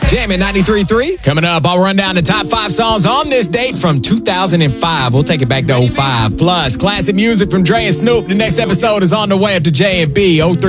Jam at 93.3. Coming up, I'll run down the top 5 songs on this date from 2005. We'll take it back to 05. Plus, classic music from Dre and Snoop. The next episode is on the way up to J&B 03.